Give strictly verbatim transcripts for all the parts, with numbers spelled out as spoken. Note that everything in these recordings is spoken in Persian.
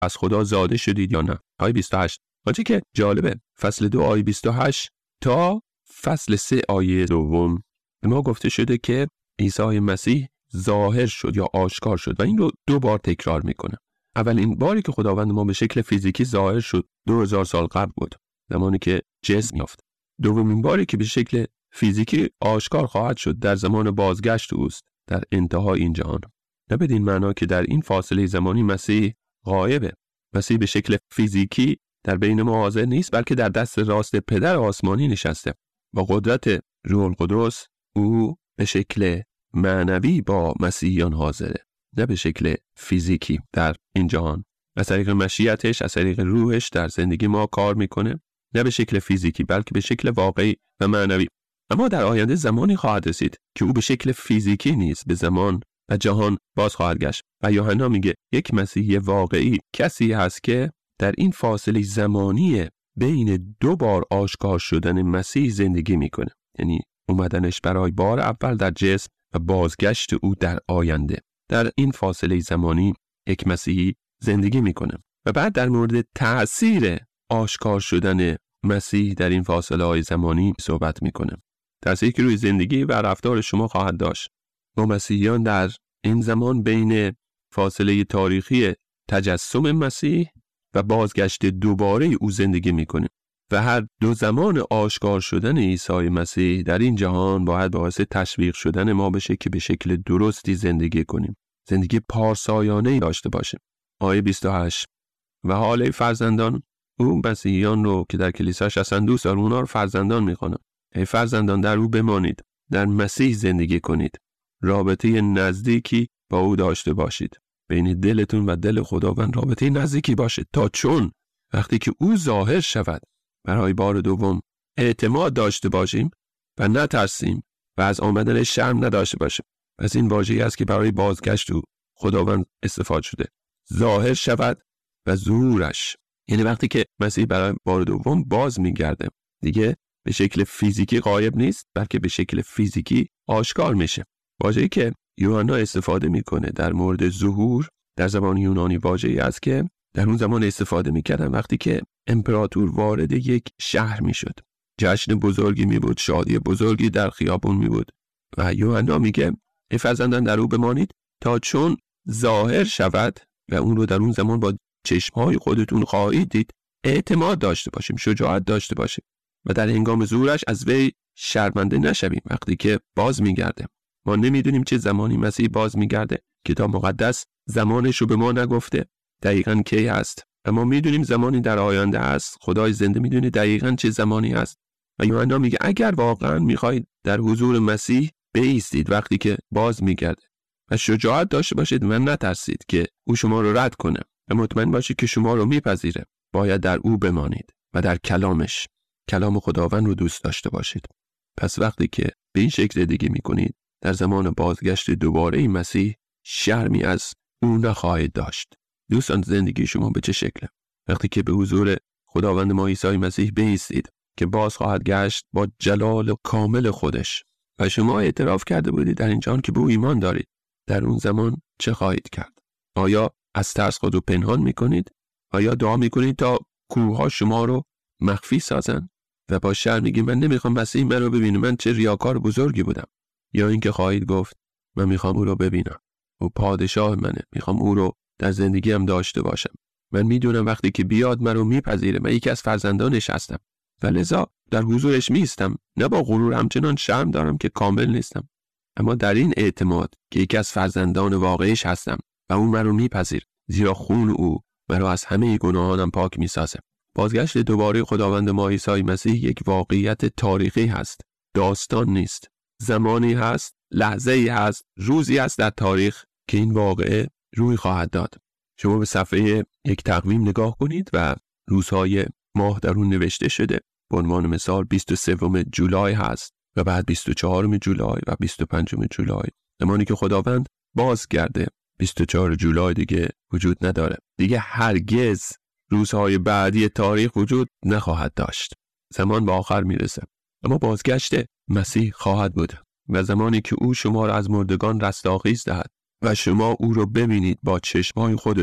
از خدا زاده شدید یا نه. آیه بیست و هشت. آنچه که جالبه فصل دو آیه بیست و هشت تا فصل سه آیه دوم به ما گفته شده که عیسی مسیح ظاهر شد یا آشکار شد و این رو دو بار تکرار میکنه. اولین باری که خداوند ما به شکل فیزیکی ظاهر شد دو هزار سال قبل بود، زمانی که جسم یافت. دومین باری که به شکل فیزیکی آشکار خواهد شد در زمان بازگشت اوست، در انتهای این جهان. نه بدین معنا که در این فاصله زمانی مسیح غایبه. مسیح به شکل فیزیکی در بین ما حاضر نیست، بلکه در دست راست پدر آسمانی نشسته. با قدرت روح القدس او به شکل معنوی با مسیحیان حاضره، نه به شکل فیزیکی در این جهان. از طریق مشیتش، از طریق روحش در زندگی ما کار میکنه، نه به شکل فیزیکی بلکه به شکل واقعی و معنوی. اما در آینده زمانی خواهد رسید که او به شکل فیزیکی نیست به زمان و جهان باز خواهد گشت. و یوحنا میگه یک مسیحی واقعی کسی هست که در این فاصله زمانی بین دو بار آشکار شدن مسیح زندگی میکنه، یعنی اومدنش برای بار اول در جسم و بازگشت او در آینده. در این فاصله زمانی یک مسیحی زندگی میکنه. و بعد در مورد تأثیر آشکار شدن مسیح در این فاصله های زمانی صحبت میکنه. تأثیری که روی زندگی و رفتار شما خواهد داشت. ما مسیحیان در این زمان بین فاصله تاریخی تجسم مسیح و بازگشت دوباره او زندگی میکنیم و هر دو زمان آشکار شدن عیسی مسیح در این جهان باید باعث تشویق شدن ما بشه که به شکل درستی زندگی کنیم، زندگی پارسایانه‌ای داشته باشیم. آیه بیست و هشت. و حال فرزندان، او مسیحیان رو که در کلیساش هستن دوست داره، اونا رو فرزندان میخونه. ای فرزندان در او بمانید، در مسیح زندگی کنید، رابطه نزدیکی با او داشته باشید. بین دلتون و دل خداوند رابطه نزدیکی باشه، تا چون وقتی که او ظاهر شود برای بار دوم اعتماد داشته باشیم و نترسیم و از آمدن شرم نداشته باشیم. پس این واژه‌ای است که برای بازگشت او خداوند استفاده شده، ظاهر شود و ظهورش، یعنی وقتی که مسیح برای بار دوم باز میگرده دیگه به شکل فیزیکی غایب نیست بلکه به شکل فیزیکی آشکار میشه. واژه‌ای که یوحنا استفاده میکنه در مورد ظهور در زبان یونانی واژه‌ای است که در اون زمان استفاده میکردن وقتی که امپراتور وارد یک شهر میشد. جشن بزرگی میبود، شادی بزرگی در خیابون میبود و یوحنا میگه ای فرزندان در او بمانید تا چون ظاهر شود و اون رو در اون زمان با چشمهای خودتون خواهید دید، اعتماد داشته باشیم، شجاعت داشته باشیم و در هنگام ظهورش از وی شرمنده نشویم. وقتی که باز میگرده، ما نمیدونیم چه زمانی مسیح باز میگرده، کتاب مقدس زمانش رو به ما نگفته دقیقاً کی هست، اما میدونیم زمانی در آینده است. خدای زنده میدونه دقیقاً چه زمانی است و یوحنا میگه اگر واقعاً میخواید در حضور مسیح بایستید وقتی که باز میگرده و شجاعت داشته باشید و نترسید که او شما رو رد کنه و مطمئن باشید که شما رو میپذیره، باید در او بمانید و در کلامش، کلام خداوند رو دوست داشته باشید. پس وقتی که به این شکل زندگی میکنید در زمان بازگشت دوباره مسیح شرمی از او نخواهید داشت. دوستان زندگی شما به چه شکله؟ وقتی که به حضور خداوند ما عیسی مسیح بایستید که باز خواهد گشت با جلال کامل خودش و شما اعتراف کرده بودید در این جهان که به او ایمان دارید، در اون زمان چه خواهید کرد؟ آیا از ترس خود رو پنهان میکنید؟ آیا دعا میکنید تا کوه‌ها شما رو مخفی سازن و با شرم میگید من نمیخوام مسیح من رو ببینه، من چه ریاکار بزرگی بودم؟ یا اینکه خواهید گفت من میخوام او رو ببینم، او پادشاه منه، میخوام او رو در زندگیم داشته باشم، من میدونم وقتی که بیاد من رو میپذیره، من یکی از فرزندانش هستم و لذا در حضورش میستم، نه با غرور، همچنان شرم دارم که کامل نیستم، اما در این اعتماد که یکی از فرزندان واقعیش هستم و اون من رو میپذیر، زیرا خون او مرا از همه گناهانم پاک میسازه. بازگشت دوباره خداوند ما عیسی مسیح یک واقعیت تاریخی هست، داستان نیست. زمانی هست، لحظه‌ای هست، روزی هست در تاریخ که این واقعه روی خواهد داد. شما به صفحه یک تقویم نگاه کنید و روزهای ماه در اون نوشته شده. به عنوان مثال بیست و سوم جولای هست و بعد بیست و چهارم جولای و بیست و پنجم جولای. زمانی که خداوند بازگرده بیست و چهارم جولای دیگه وجود نداره. دیگه هرگز روزهای بعدی تاریخ وجود نخواهد داشت. زمان به آخر میرسه. اما بازگشت مسیح خواهد بود و زمانی که او شما را از مردگان رستاخیز دهد و شما او رو ببینید با چشمای خودتون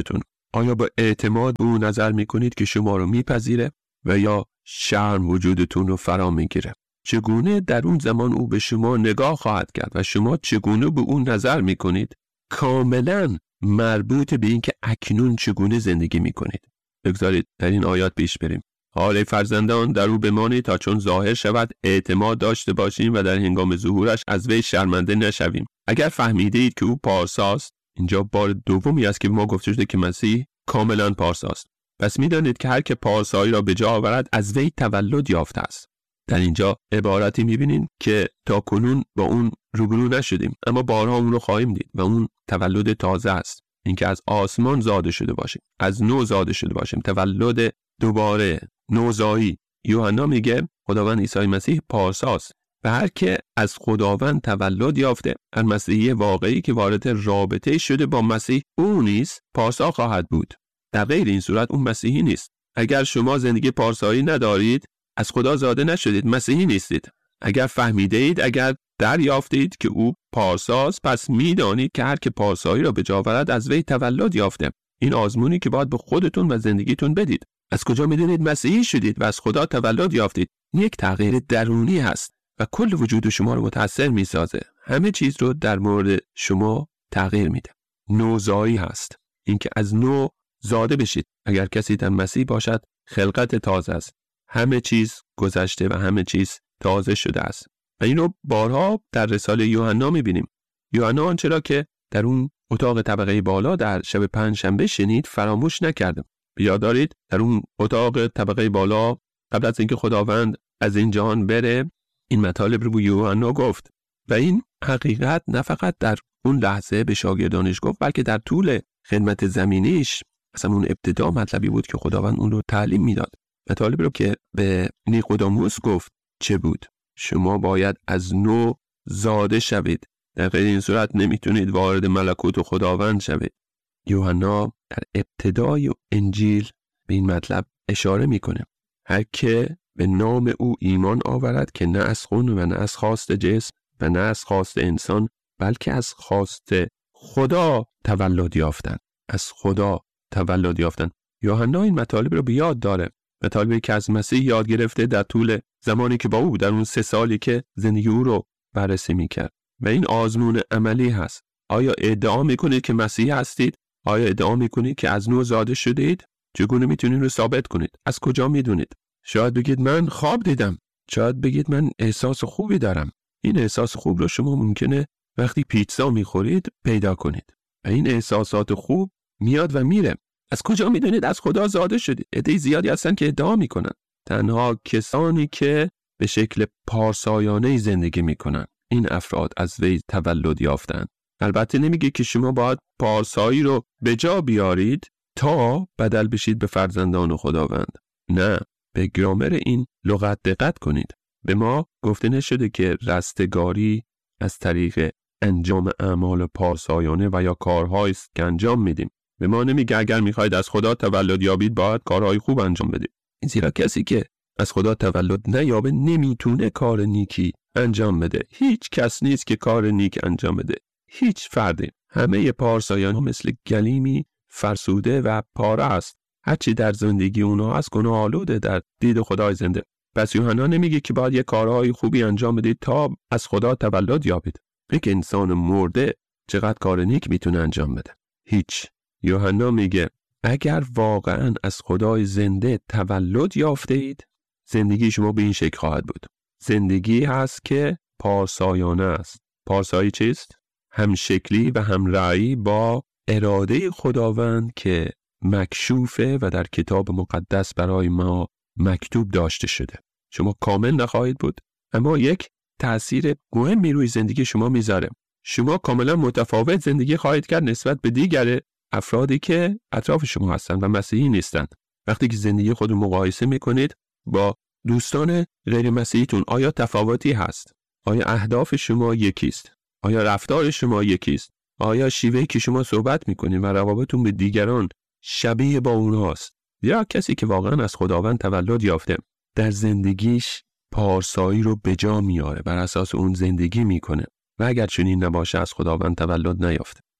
آیا با اعتماد به او نظر میکنید که شما رو میپذیره و یا شرم وجودتون رو فرا میگیره؟ چگونه در اون زمان او به شما نگاه خواهد کرد و شما چگونه به اون نظر میکنید کاملا مربوط به این که اکنون چگونه زندگی میکنید. بگذارید در این آیات پیش بریم. حال ای فرزندان در او بمانید تا چون ظاهر شود اعتماد داشته باشیم و در هنگام ظهورش از وی شرمنده نشویم. اگر فهمیده اید که او پارساست، اینجا بار دومی است که ما گفته شده که مسیح کاملا پارساست. پس میدانید که هر که پارسایی را به جا آورد از وی تولد یافته است. در اینجا عبارتی میبینین که تا کنون با اون روبرو نشدیم، اما بارها اون رو خواهیم دید و اون تولد تازه است. اینکه از آسمان زاده شده باشیم، از نو زاده شده باشیم، تولد دوباره، نوزایی. یوحنا میگه خداوند عیسی مسیح پارساست و هر که از خداوند تولد یافته، هر مسیحی واقعی که وارد رابطه شده با مسیح، او نیز پارسا خواهد بود. در غیر این صورت اون مسیحی نیست. اگر شما زندگی پارسایی ندارید، از خدا زاده نشدید، مسیحی نیستید. اگر فهمیده اید، اگر دریافتید که او پارساست، پس میدانید که هر که پارسایی را به جا آورد از وی تولد یافته. این آزمونی که باید به خودتون و زندگیتون بدید. از کجا میدونید مسیحی شدید و از خدا تولد یافتید؟ یک تغییر درونی هست و کل وجود شما رو متأثر میسازه. همه چیز رو در مورد شما تغییر میده. نوزایی هست. اینکه از نو زاده بشید. اگر کسی در مسیح باشد، خلقت تازه است. همه چیز گذشته و همه چیز تازه شده است. و اینو بارها در رساله یوحنا میبینیم. یوحنا آنچه را که در اون اتاق طبقه بالا در شب پنجشنبه شنید فراموش نکرد. یاد دارید در اون اتاق طبقه بالا قبل از اینکه خداوند از این جهان بره، این مطالب رو به یوحنا گفت و این حقیقت نه فقط در اون لحظه به شاگردانش گفت، بلکه در طول خدمت زمینیش، اصلا اون ابتدا مطلبی بود که خداوند اون رو تعلیم میداد. مطالب رو که به نیقودیموس گفت چه بود؟ شما باید از نو زاده شوید، در غیر این صورت نمیتونید وارد ملکوت خداوند شوید. یوحنا در ابتدای انجیل به این مطلب اشاره میکنه. هر که به نام او ایمان آورد که نه از خون و نه از خواست جسم و نه از خواست انسان، بلکه از خواست خدا تولد یافتن. از خدا تولد یافتن. یوحنا این مطالب رو به یاد داره. مطالبی که از مسیح یاد گرفته در طول زمانی که با او در اون سه سالی که زندگی او رو بررسی میکرد. و این آزمون عملی هست. آیا ادعا میکنید که مسیحی هستید؟ آیا ادعا میکنید که از نو زاده شدید؟ چگونه میتونید رو ثابت کنید؟ از کجا میدونید؟ شاید بگید من خواب دیدم. شاید بگید من احساس خوبی دارم. این احساس خوب رو شما ممکنه وقتی پیتزا میخورید پیدا کنید. و این احساسات خوب میاد و میره. از کجا میدونید از خدا زاده شدید؟ عده زیادی هستن که ادعا میکنن. تنها کسانی که به شکل پارسایانه زندگی میکنن، این افراد از وی تولد یافتن. البته نمیگه که شما باید پارسایی رو به جا بیارید تا بدل بشید به فرزندان خداوند. نه، به گرامر این لغت دقت کنید. به ما گفته نشده که رستگاری از طریق انجام اعمال پارسایانه و یا کارهایی است که انجام میدیم. به ما نمیگه اگر میخواید از خدا تولد یابید باید کارهای خوب انجام بدید. زیرا کسی که از خدا تولد نیابه نمیتونه کار نیکی انجام بده. هیچ کس نیست که کار نیک انجام بده. هیچ فردی. همه پارسایان ها مثل گلیمی فرسوده و پاره است. هرچی در زندگی اونا از گناه آلوده در دید خدای زنده. پس یوحنا نمیگه که باید یه کارهای خوبی انجام بدید تا از خدا تولد یابید. یک انسان مرده چقدر کار نیک میتونه انجام بده؟ هیچ. یوحنا میگه اگر واقعا از خدای زنده تولد یافته اید، زندگی شما به این شکل خواهد بود. زندگی هست که پارسایانه است. پارسایی چیست؟ هم شکلی و هم رأی با اراده خداوند که مکشوفه و در کتاب مقدس برای ما مکتوب داشته شده. شما کامل نخواهید بود، اما یک تأثیر مهمی روی زندگی شما میذاره. شما کاملا متفاوت زندگی خواهید کرد نسبت به دیگر افرادی که اطراف شما هستند و مسیحی نیستند. وقتی که زندگی خود رو مقایسه میکنید با دوستان غیر مسیحیتون، آیا تفاوتی هست؟ آیا اهداف شما یکیست؟ آیا رفتار شما یکیست؟ آیا شیوهی که شما صحبت میکنید و روابطتون به دیگران شبیه با اونهاست؟ یا کسی که واقعا از خداوند تولد یافته در زندگیش پارسایی رو به جا میاره، بر اساس اون زندگی میکنه و اگر چنین نباشه از خداوند تولد نیافته.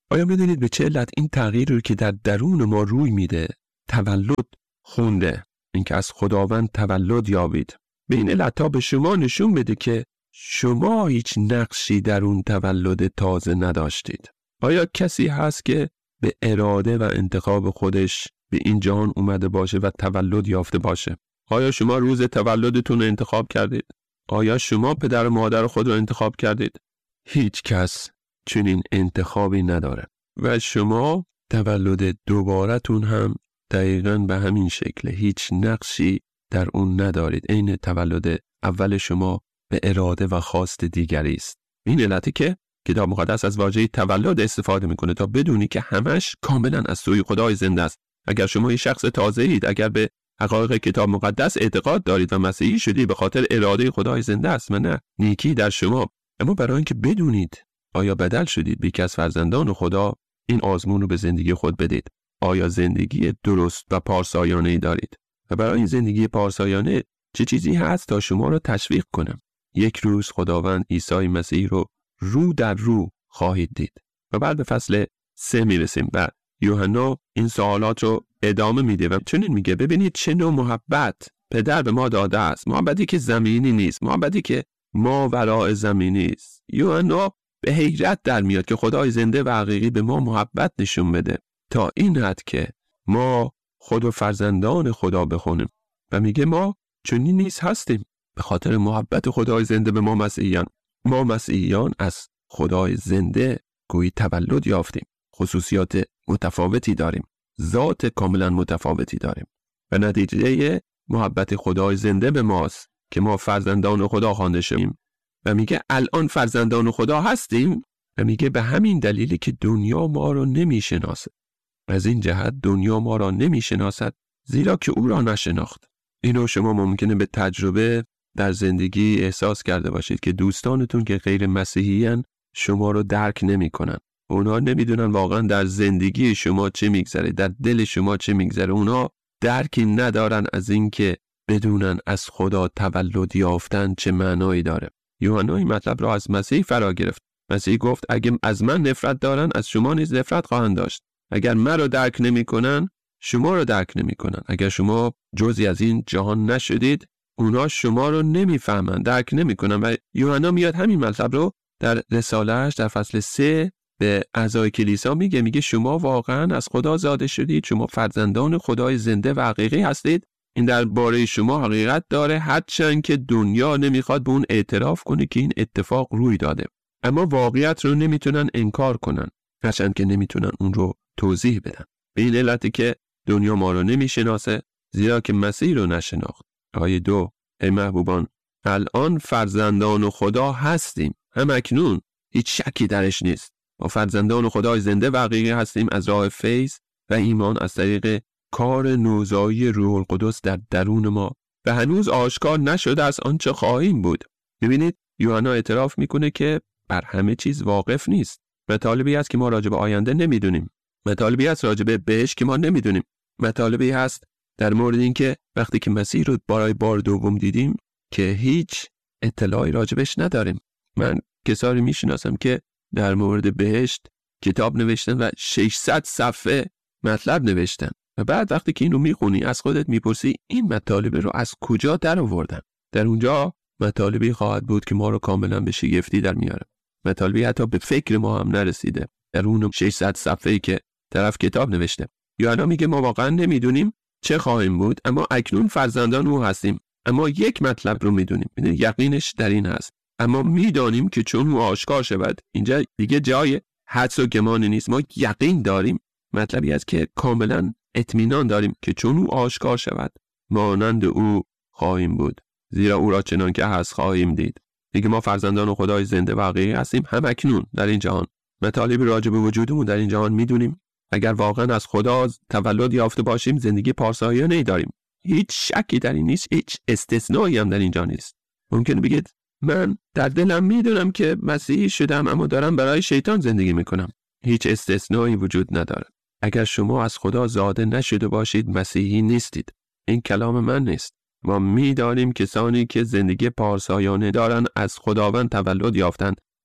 آیا میدونید به چه علت این تغییر رو که در درون ما روی میده تولد خونده؟ اینکه از خداوند تولد یابید. به این علت تا به شما نشون بده که شما هیچ نقشی در اون تولد تازه نداشتید. آیا کسی هست که به اراده و انتخاب خودش به این جهان اومده باشه و تولد یافته باشه؟ آیا شما روز تولدتون رو انتخاب کردید؟ آیا شما پدر و مادر خود رو انتخاب کردید؟ هیچ کس چنین انتخابی نداره و شما تولد دوبارتون هم دقیقاً به همین شکل، هیچ نقشی در اون ندارید. این تولد اول شما به اراده و خواست دیگری است. این علتی که کتاب مقدس از واژه تولد استفاده میکنه تا بدونی که همش کاملا از سوی خدای زنده است. اگر شما یک شخص تازه اید، اگر به حقایق کتاب مقدس اعتقاد دارید و مسیحی شدید، به خاطر اراده خدای زنده است و نه نیکی در شما. اما برای اینکه بدونید آیا بدل شدید به یکی از فرزندان خدا، این آزمون رو به زندگی خود بدید. آیا زندگی درست و پارسایانه‌ای دارید؟ و برای این زندگی پارسایانه چه چیزی هست تا شما رو تشویق کنم؟ یک روز خداوند عیسی مسیح رو رو در رو خواهید دید. و بعد به فصل سه میرسیم و یوحنا این سوالات رو ادامه میده و چنین میگه ببینید چه نوع محبت پدر به ما داده است، محبتی که زمینی نیست، محبتی که ماوراء زمینی است. یوحنا به حیرت در میاد که خدای زنده و حقیقی به ما محبت نشون بده تا این حد که ما خود و فرزندان خدا بخونیم و میگه ما چنین نیست هستیم به خاطر محبت خدای زنده به ما مسیحیان. ما مسیحیان از خدای زنده گویی تولد یافتیم، خصوصیات متفاوتی داریم، ذات کاملا متفاوتی داریم و نتیجه محبت خدای زنده به ماست که ما فرزندان خدا خوانده شدیم. و میگه الان فرزندان خدا هستیم و میگه به همین دلیلی که دنیا ما رو نمیشناسه. از این جهت دنیا ما را نمیشناسد زیرا که او را نشناخت. اینو شما ممکنه به تجربه در زندگی احساس کرده باشید که دوستانتون که غیر مسیحیان شما رو درک نمیکنن. اونا نمیدونن واقعا در زندگی شما چه میگذره، در دل شما چه میگذره. اونا درکی ندارن از این که بدونن از خدا تولد یافتن چه معنایی داره. یوحنا این مطلب را از مسیح فرا گرفت. مسیح گفت اگه از من نفرت دارن از شما نیز نفرت خواهند داشت. اگر من رو درک نمیکنن شما رو درک نمیکنن. اگر شما جزئی از این جهان نشدید اونا شما رو نمیفهمن، درک نمیکنن. و یوحنا میاد همین مطلب رو در رساله‌اش در فصل سه به اعضای کلیسا میگه میگه شما واقعا از خدا زاده شدید، شما فرزندان خدای زنده و حقیقی هستید. این درباره شما حقیقت داره، هرچند که دنیا نمیخواد به اون اعتراف کنه که این اتفاق روی داده. اما واقعیت رو نمیتونن انکار کنن، هرچند که نمیتونن اون رو توضیح بدن. به این علتی که دنیا ما رو نمیشناسه زیرا که مسیح رو نشناخت. آیه دو: ای محبوبان الان فرزندان خدا هستیم، هم اکنون، هیچ شکی درش نیست. ما فرزندان خدای زنده و حقیقی هستیم از راه فیض و ایمان از طریق کار نوزایی روح القدس در درون ما و هنوز آشکار نشده از آنچه خواهیم بود. ببینید یوحنا اعتراف میکنه که بر همه چیز واقف نیست. مطالبی هست که ما راجع به آینده نمیدونیم. مطالبی هست راجع به بهشت که ما نمیدونیم. مطالبی هست در مورد این که وقتی که مسیح رو برای بار دوم دیدیم که هیچ اطلاعی راجبش نداریم. من کسانی میشناسم که در مورد بهشت کتاب نوشتن و ششصد صفحه مطلب نوشتن و بعد وقتی که این رو میخونی از خودت میپرسی این مطالب رو از کجا در آوردن؟ در اونجا مطالبی خواهد بود که ما رو کاملا به شگفتی در میاره. مطالبی حتی به فکر ما هم نرسیده در اون ششصد صفحه‌ای که طرف کتاب نوشته. یوحنا میگه ما واقعا نمیدونیم چه خواهیم بود، اما اکنون فرزندان او هستیم. اما یک مطلب رو میدونیم، یقینش در این هست، اما میدانیم که چون او آشکار شود. اینجا دیگه جای حدس و گمانی نیست، ما یقین داریم. مطلبی است که کاملا اطمینان داریم که چون او آشکار شود مانند او خواهیم بود، زیرا او را چنان که هست خواهیم دید. دیگه ما فرزندان خدای زنده و حقیقی هستیم هم اکنون در این جهان. مطالبی راجع به وجودمون در این جهان میدونیم. اگر واقعا از خدا تولد یافته باشیم زندگی پارسایانه‌ای داریم. هیچ شکی در این نیست، هیچ استثنایی هم در اینجا نیست. ممکن بگید من در دلم میدونم که مسیحی شدم اما دارم برای شیطان زندگی میکنم. هیچ استثنایی وجود نداره. اگر شما از خدا زاده نشده باشید مسیحی نیستید. این کلام من نیست. ما میدانیم کسانی که زندگی پارسایانه دارن از خداوند تولد یافتند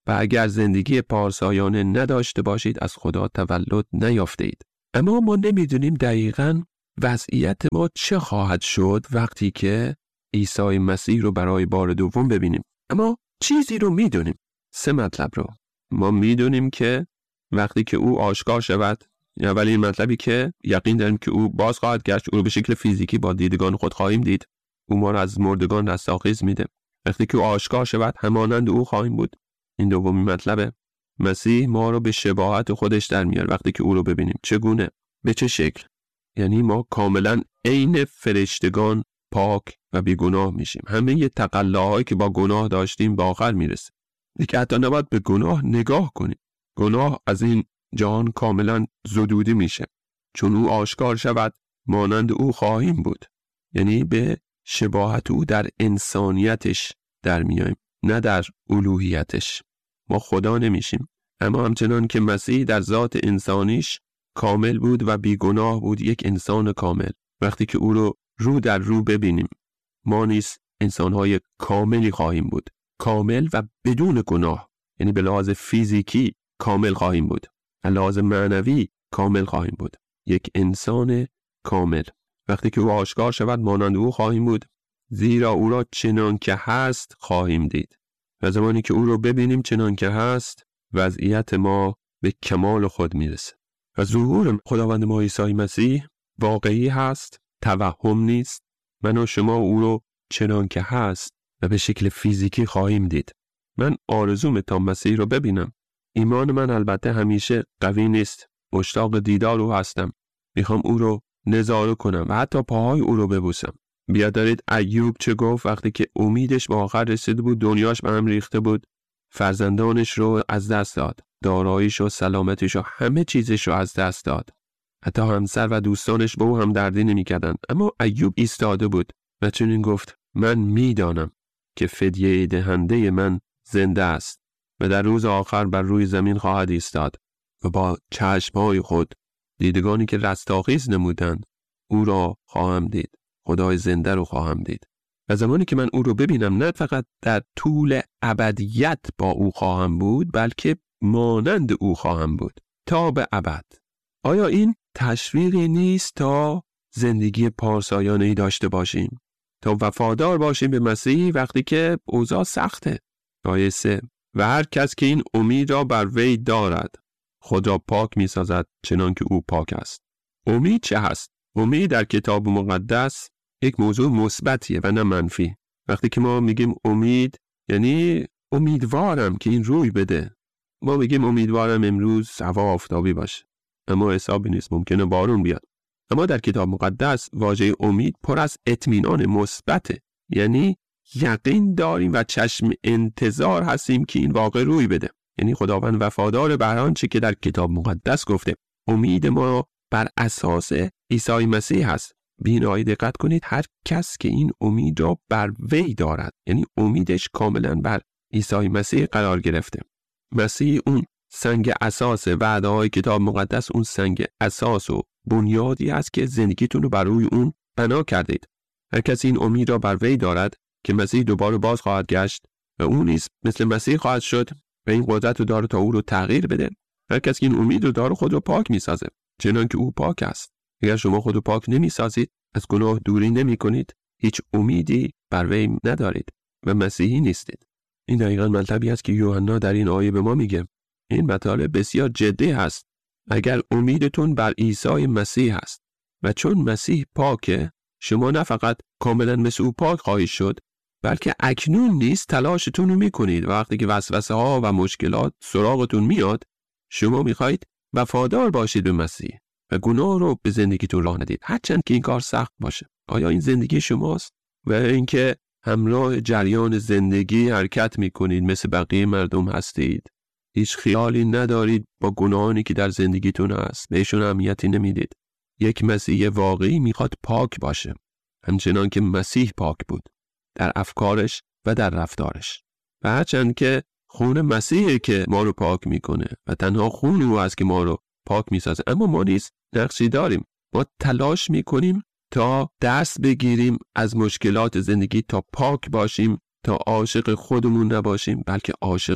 و اگر زندگی پارسایانه نداشته باشید از خدا تولد نیافتید. اما ما نمیدونیم دقیقاً وضعیت ما چه خواهد شد وقتی که عیسی مسیح رو برای بار دوم ببینیم. اما چیزی رو میدونیم، سه مطلب رو ما میدونیم که وقتی که او آشکار شود، اولین مطلبی که یقین داریم که او باز خواهد گشت، او رو به شکل فیزیکی با دیدگان خود خواهیم دید. او ما رو از مردگان رستاخیز میده. وقتی که او آشکار شود همانند او خواهیم بود. این دومین مطلبه. مسیح ما رو به شباهت خودش در میاره وقتی که او رو ببینیم. چگونه؟ به چه شکل؟ یعنی ما کاملا عین فرشتگان پاک و بیگناه میشیم. همه ی تقلاهایی که با گناه داشتیم به آخر میرسه. دیگه حتی نباید به گناه نگاه کنیم. گناه از این جهان کاملا زدوده میشه. چون او آشکار شود مانند او خواهیم بود. یعنی به شباهت او در انسانیتش در میایم، نه در الوهیتش. ما خدا نمیشیم، اما همچنان که مسیح در ذات انسانیش کامل بود و بیگناه بود، یک انسان کامل، وقتی که او رو رو در رو ببینیم ما نیز انسانهای کاملی خواهیم بود. کامل و بدون گناه. یعنی به لحاظ فیزیکی کامل خواهیم بود، به لحاظ معنوی کامل خواهیم بود. یک انسان کامل. وقتی که او آشکار شود مانند او خواهیم بود، زیرا او را چنان که هست خواهیم دید. و زمانی که او رو ببینیم چنان که هست، وضعیت ما به کمال خود میرسه. و ظهور خداوند ما عیسی مسیح واقعی هست، توهم نیست. من و شما او رو چنان که هست و به شکل فیزیکی خواهیم دید. من آرزوم تا مسیح رو ببینم. ایمان من البته همیشه قوی نیست. مشتاق دیدار او هستم. میخوام او رو نظاره کنم و حتی پاهای او رو ببوسم. بیادارید ایوب چه گفت وقتی که امیدش به آخر رسیده بود، دنیاش به هم ریخته بود، فرزندانش رو از دست داد، داراییش و سلامتیش و همه چیزش رو از دست داد. حتی همسر و دوستانش به او هم دردی نمی‌کردند. اما ایوب ایستاده بود و چنین گفت: من میدانم که فدیه دهنده من زنده است و در روز آخر بر روی زمین خواهد ایستاد و با چشم‌های خود دیدگانی که رستاخیز نمودند او را خواهم دید. خدای زنده رو خواهم دید. و زمانی که من او رو ببینم، نه فقط در طول ابدیت با او خواهم بود، بلکه مانند او خواهم بود تا به ابد. آیا این تشویقی نیست تا زندگی پارسایانه‌ای داشته باشیم؟ تا وفادار باشیم به مسیح وقتی که اوضاع سخته. آیه سه: و هر کس که این امید را بر وی دارد خود را پاک می سازد چنان که او پاک است. امید چه هست؟ امید در کتاب مقدس یک موضوع مثبتیه و نه منفی. وقتی که ما میگیم امید، یعنی امیدوارم که این روی بده. ما میگیم امیدوارم امروز هوا آفتابی باشه، اما حسابی نیست، ممکنه بارون بیاد. اما در کتاب مقدس واژه امید پر از اطمینان مثبته. یعنی یقین داریم و چشم انتظار هستیم که این واقع روی بده. یعنی خداوند وفادار بر آنچه که در کتاب مقدس گفته. امید ما بر اساس عیسی مسیح هست. بینایی دقت کنید، هر کس که این امید را بر وی دارد، یعنی امیدش کاملا بر عیسی مسیح قرار گرفته. مسیح اون سنگ اساس، وعده های کتاب مقدس اون سنگ اساس و بنیادی است که زندگیتون رو بر روی اون بنا کردید. هر کس این امید را بر وی دارد که مسیح دوباره باز خواهد گشت و اون نیز مثل مسیح خواهد شد و این قدرت رو داره تا او رو تغییر بده. هر کس که این امید رو داره خود رو پاک میسازه چنان که او پاک است. اگر شما خود رو پاک نمیسازید، از گناه دوری نمی کنید، هیچ امیدی بر وی ندارید و مسیحی نیستید. این دقیقاً مطلبی است که یوحنا در این آیه به ما میگه. این مطالب بسیار جدی هست. اگر امیدتون بر عیسی مسیح هست و چون مسیح پاکه، شما نه فقط کاملا مثل او پاک خواهید شد، بلکه اکنون نیز تلاشتون رو میکنید و وقتی که وسوسه ها و مشکلات سراغتون میاد، شما میخواید وفادار باشید به مسیح و گناه رو به زندگیتون راه ندید، هرچند که این کار سخت باشه. آیا این زندگی شماست؟ و اینکه همراه جریان زندگی حرکت میکنید، مثل بقیه مردم هستید، هیچ خیالی ندارید با گناهانی که در زندگیتون هست، بهشون اهمیتی نمیدید. یک مسیح واقعی میخواد پاک باشه، همچنان که مسیح پاک بود در افکارش و در رفتارش. و هرچند که خون مسیحه که ما رو پاک میکنه و تنها خون او است که ما رو پاک میسازه، اما ما نیز نقشی داریم. ما تلاش میکنیم تا دست بگیریم از مشکلات زندگی، تا پاک باشیم، تا عاشق خودمون نباشیم بلکه عاشق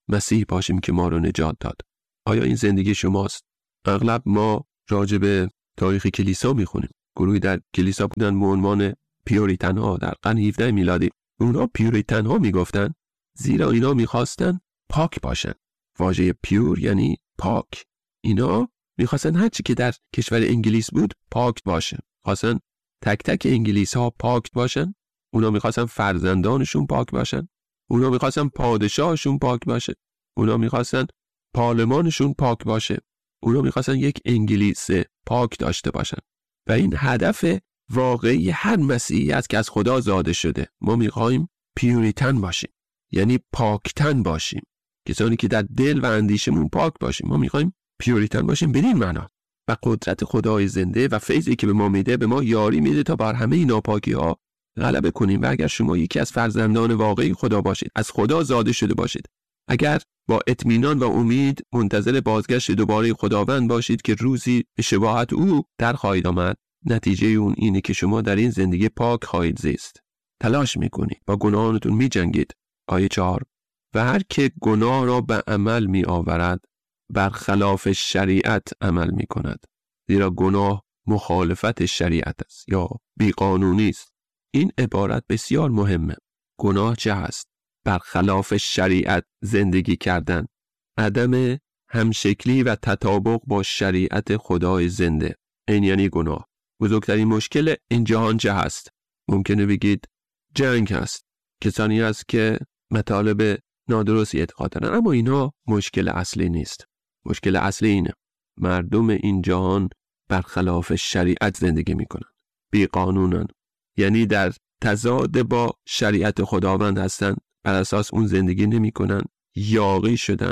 مسیح باشیم که ما رو نجات داد. آیا این زندگی شماست؟ اغلب ما راجع به تاریخ کلیسا میخونیم. گروهی در کلیسا بودن به عنوان پیوریتن ها در قرن هفدهم میلادی. اونا پیوریتن ها میگفتن زیرا اینا میخواستن پاک باشن. واژه پیور یعنی پاک. اینا میخواستن هرچی که در کشور انگلیس بود پاک باشه. خواستن تک تک انگلیس ها پاک باشن. اونا میخواستن فرزندانشون پاک باشن. اونا میخواستن پادشاهشون پاک باشه. اونا میخواستن پارلمانشون پاک باشه. اونا میخواستن یک انگلیس پاک داشته باشن. و این هدف واقعی هر مسیحی است که از خدا زاده شده. ما میخوایم پیوریتن باشیم، یعنی پاکتن باشیم، کسانی که در دل و اندیشمون پاک باشیم. ما میخوایم پیوریتن باشیم بدین معنا. و قدرت خدای زنده و فیضی که به ما میده به ما یاری میده تا بر همه این ناپاکی ها غلبه کنیم. و اگر شما یکی از فرزندان واقعی خدا باشید، از خدا زاده شده باشید، اگر با اطمینان و امید منتظر بازگشت دوباره خداوند باشید که روزی به شباهت او در خواهید آمد، نتیجه اون اینه که شما در این زندگی پاک خواهید زیست. تلاش میکنید، با گناهانتون میجنگید. آیه چهار: و هر که گناه را به عمل می آورد برخلاف شریعت عمل می کند، زیرا گناه مخالفت شریعت است یا بیقانونی است. این عبارت بسیار مهمه. گناه چه هست؟ برخلاف شریعت زندگی کردن، عدم همشکلی و تطابق با شریعت خدای زنده. این یعنی گناه. بزرگترین مشکل این جهان چه هست؟ ممکنه بگید جنگ هست. کسانی هست که مطالب نادرستی اعتقاد دارن، اما اینا مشکل اصلی نیست. مشکل اصلی اینه: مردم این جهان برخلاف شریعت زندگی میکنن، بی قانونن، یعنی در تضاد با شریعت خداوند هستن، بر اساس اون زندگی نمیکنن، یاغی شدن،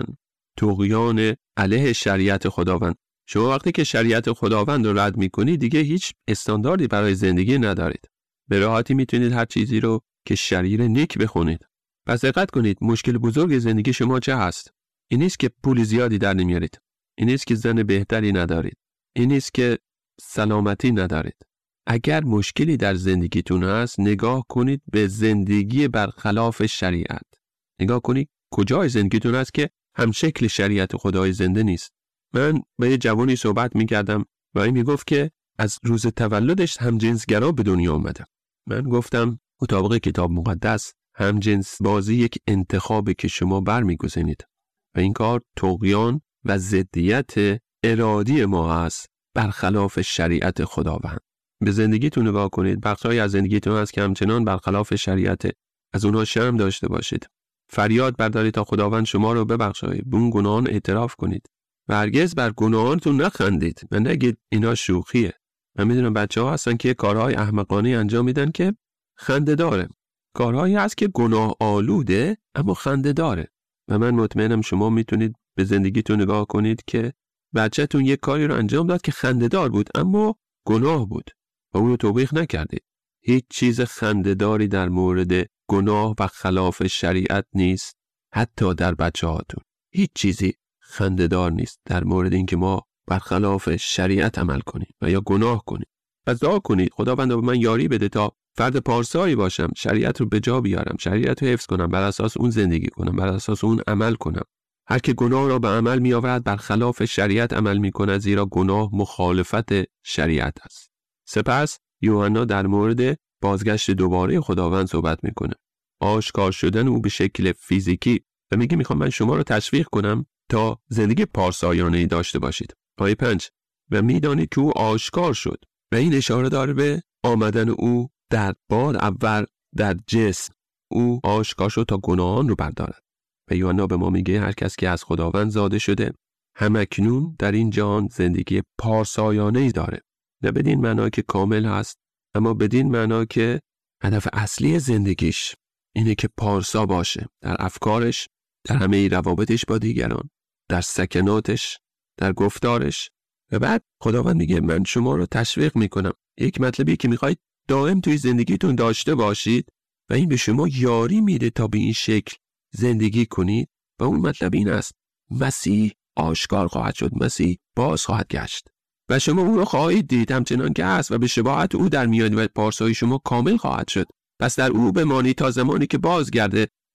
طغیان علیه شریعت خداوند. شما وقتی که شریعت خداوند رو رد میکنید دیگه هیچ استانداردی برای زندگی ندارید. به راحتی میتونید هر چیزی رو که شریر نیک بخونید. پس دقت کنید، مشکل بزرگ زندگی شما چه هست؟ این نیست که پول زیادی در نمیارید. این نیست که زن بهتری ندارید. این نیست که سلامتی ندارید. اگر مشکلی در زندگیتون هست، نگاه کنید به زندگی برخلاف شریعت. نگاه کنید کجای زندگیتون هست که همشکل شریعت خدای زنده نیست. من با یه جوانی صحبت میکردم و این میگفت که از روز تولدش همجنسگرا به دنیا اومده. من گفتم مطابق کتاب مقدس همجنس بازی یک انتخابه که شما برمیگزینید و این کار طغیان و ضدیت ارادی ما هست برخلاف شریعت خداوند. به زندگیتون نگاه کنید. بخشای از زندگیتون هست که همچنان برخلاف شریعت، از اونها شرم داشته باشید. فریاد بردارید تا خداوند شما رو ببخشه. به اون گناهان اعتراف کنید و هرگز بر گناهانتون نخندید و نگید اینا شوخیه. من میدونم بچه‌ها هستن که کارهای احمقانه انجام میدن که خنده داره. کارهایی هست که گناه آلوده اما خنده داره. و من مطمئنم شما میتونید به زندگیتون نگاه کنید که بچه‌تون یک کاری رو انجام داد که خنده دار بود اما گناه بود و اون رو توبیخ نکردید. هیچ چیز خنده داری در مورد گناه و خلاف شریعت نیست. حتی در بچه‌هاتون هیچ چیزی خنده دار نیست در مورد اینکه ما برخلاف شریعت عمل کنیم و یا گناه کنیم. پس دعا کنید خداوند به من یاری بده تا فرد پارسایی باشم، شریعت رو به جا بیارم، شریعت رو حفظ کنم، بر اساس اون زندگی کنم، بر اساس اون عمل کنم. هر که گناه را به عمل می آورد برخلاف شریعت عمل می کند، زیرا گناه مخالفت شریعت است. سپس یوحنا در مورد بازگشت دوباره خداوند صحبت می کنه. آشکار شدن او به شکل فیزیکی و میگه میخوام من شما رو تشویق کنم تا زندگی پارسایانه‌ای داشته باشید. آیه پنج: و میدانید که او آشکار شد. و این اشاره داره به آمدن او در بار اول در جسم. او آشکار شد تا گناهان رو بردارد. و یوحنا به ما میگه هر کس که از خداوند زاده شده همکنون در این جهان زندگی پارسایانه‌ای داره. نه بدین معنا که کامل هست، اما بدین معنا که هدف اصلی زندگیش اینه که پارسا باشه در افکارش، در همه روابطش با دیگران، در سکناتش، در گفتارش. و بعد خداوند میگه من شما رو تشویق میکنم. یک مطلبی که میخواید دائم توی زندگیتون داشته باشید و این به شما یاری میده تا به این شکل زندگی کنید و اون مطلب این است: مسیح آشکار خواهد شد، مسیح باز خواهد گشت و شما او رو خواهید دید همچنان که هست و به شباهت او در میاد و پارسایی شما کامل خواهد شد. پس در او بمانید تا زمانی که بازگرده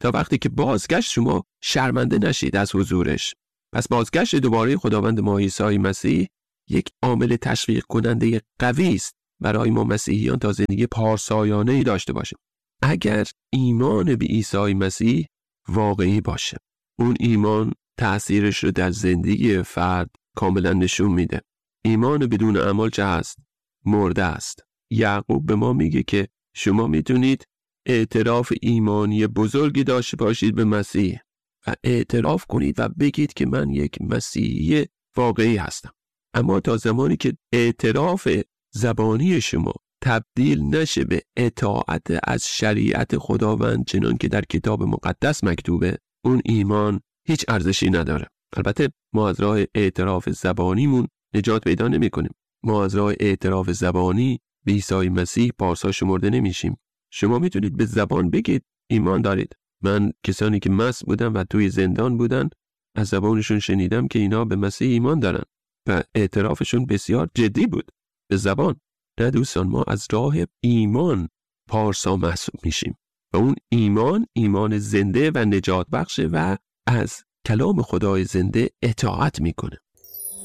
تا وقتی که بازگشت شما شرمنده نشید از حضورش. پس بازگشت دوباره خداوند ما عیسی مسیح یک عامل تشویق کننده قوی است برای ما مسیحیان تا زندگی پارسایانه‌ای داشته باشیم. اگر ایمان به عیسی مسیح واقعی باشه، اون ایمان تأثیرش رو در زندگی فرد کاملا نشون میده. ایمان بدون عمل چه هست؟ مرده است. یعقوب به ما میگه که شما میتونید اعتراف ایمانی بزرگی داشته باشید به مسیح و اعتراف کنید و بگید که من یک مسیحی واقعی هستم. اما تا زمانی که اعتراف زبانی شما تبدیل نشه به اطاعت از شریعت خداوند چنان که در کتاب مقدس مکتوبه، اون ایمان هیچ ارزشی نداره. البته ما از راه اعتراف زبانیمون نجات پیدا نمی کنیم. ما از راه اعتراف زبانی به عیسی مسیح پارسا شمرده نمیشیم. شما میتونید به زبان بگید ایمان دارید. من کسانی که مست بودن و توی زندان بودن از زبانشون شنیدم که اینا به مسیح ایمان دارن و اعترافشون بسیار جدی بود به زبان. نه دوستان، ما از راه ایمان پارسا محسوب میشیم و اون ایمان ایمان زنده و نجات بخشه و از کلام خدای زنده اطاعت میکنه.